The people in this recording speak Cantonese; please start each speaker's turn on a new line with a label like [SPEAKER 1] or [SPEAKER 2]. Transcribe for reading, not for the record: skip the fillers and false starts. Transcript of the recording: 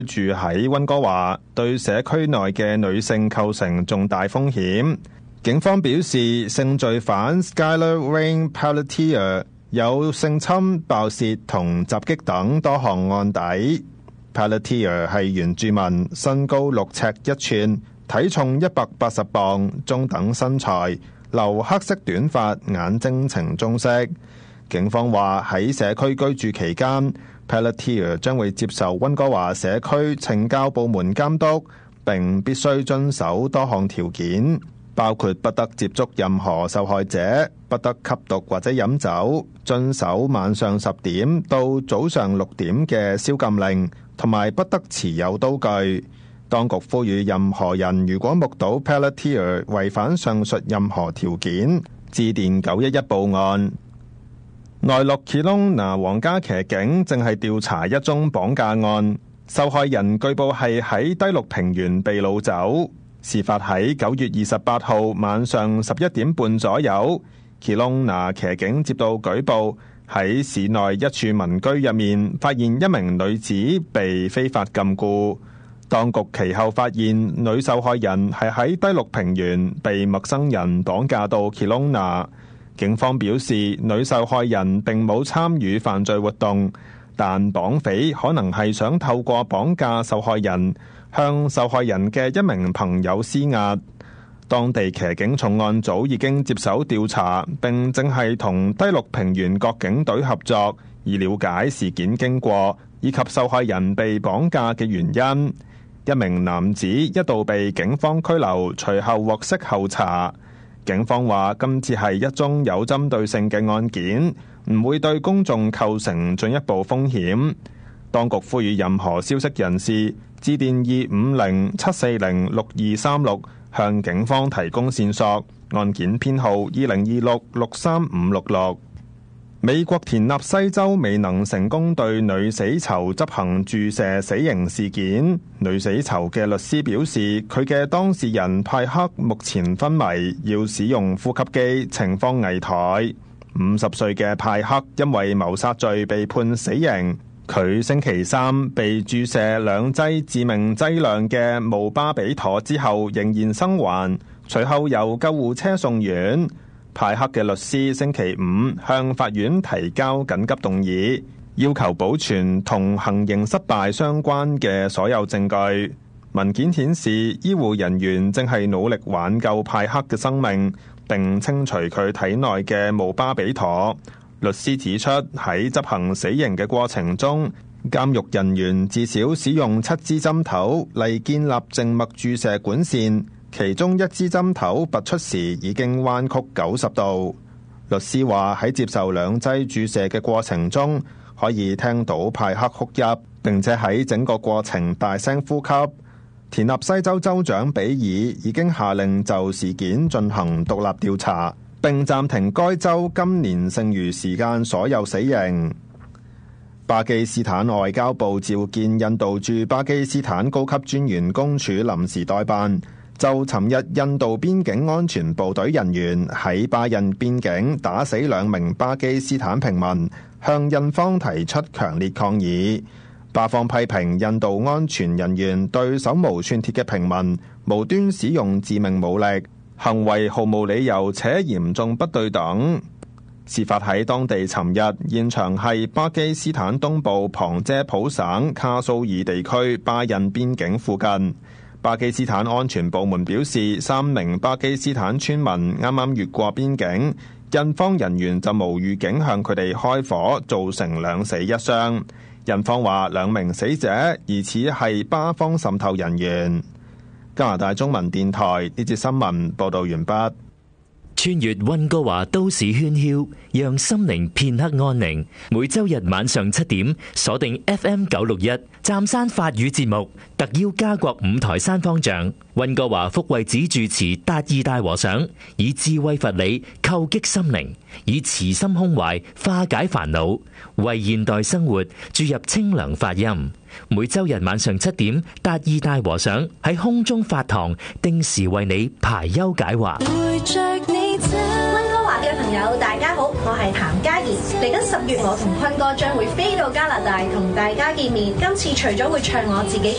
[SPEAKER 1] 住喺溫哥華，對社區內嘅女性構成重大風險。警方表示，性罪犯 Skylar Wayne Pelletier 有性侵、爆竊同襲擊等多項案底。Pelletier 係原住民，身高6尺1寸，體重180磅，中等身材，留黑色短髮，眼睛呈棕色。警方話喺社區居住期間， Pelletier 將會接受溫哥華社區懲教部門監督，並必須遵守多項條件，包括不得接觸任何受害者，不得吸毒或者飲酒，遵守晚上10點到早上6點嘅宵禁令，同埋不得持有刀具。當局呼籲任何人如果目睹 Pelletier 違反上述任何條件，致電911報案。內陸 Kelowna 皇家騎警正係調查一宗綁架案，受害人據報係喺低陸平原被擄走。事發喺9月28號晚上11點半左右，Kelowna騎警接到舉報，喺市內一處民居入面發現一名女子被非法禁錮。當局其後發現女受害人係喺低陸平原被陌生人綁架到 Kelowna。警方表示，女受害人並冇參與犯罪活動，但綁匪可能係想透過綁架受害人向受害人嘅一名朋友施壓。當地騎警重案組已經接手調查，並正係同低陸平原各警隊合作，以了解事件經過以及受害人被綁架嘅原因。一名男子一度被警方拘留，隨後獲釋候查。警方話今次係一宗有針對性嘅案件，唔會對公眾構成進一步風險。當局呼籲任何消息人士致電250-740-6236，向警方提供線索。案件編號2026-63566。美國田納西州未能成功對女死囚執行注射死刑事件，女死囚嘅律師表示，佢嘅當事人派克目前昏迷，要使用呼吸機，情況危殆。50歲嘅派克因為謀殺罪被判死刑，佢星期三被注射2劑致命劑量嘅姆巴比妥之後仍然生還，隨後由救護車送院。派克嘅律師星期5向法院提交緊急動議，要求保存同行刑失敗相關嘅所有證據。文件顯示，醫護人員正係努力挽救派克嘅生命，並清除佢體內嘅姆巴比妥。律師指出，喺執行死刑嘅過程中，監獄人員至少使用7支針頭嚟建立靜脈注射管線。其中一支針頭拔出時已經彎曲90度。律師話喺接受2劑注射嘅過程中，可以聽到派克哭泣，並且喺整個過程大聲呼吸。田納西州州長比爾已經下令就事件進行獨立調查，並暫停該州今年剩餘時間所有死刑。巴基斯坦外交部召見印度駐巴基斯坦高級專員公署臨時代辦，就尋日印度邊境安全部隊人員喺巴印邊境打死2名巴基斯坦平民，向印方提出強烈抗議。巴方批評印度安全人員對手無寸鐵嘅平民無端使用致命武力，行為毫無理由且嚴重不對等。事發喺當地尋日，現場係巴基斯坦東部旁遮普省卡蘇爾地區巴印邊境附近。巴基斯坦安全部門表示，3名巴基斯坦村民啱啱越過邊境，印方人員就無預警向佢哋開火，造成2死1傷。印方話2名死者疑似係巴方滲透人員。加拿大中文電台呢節新聞報道完畢。
[SPEAKER 2] 穿越溫哥華都市喧囂，讓心靈片刻安寧。每周日晚上7點，鎖定 FM 961，湛山法語節目，特邀加國5台山方丈、溫哥華福慧寺住持達義大和尚，以智慧佛理叩擊心靈，以慈心胸懷化解煩惱，為現代生活注入清涼法音。每周日晚上7點，達義大和尚喺空中法堂，定時為你排憂解惑。
[SPEAKER 3] 溫哥華嘅朋友，大家好，我係譚嘉儀。嚟緊10月，我同坤哥將會飛到加拿大同大家見面。今次除咗會唱我自己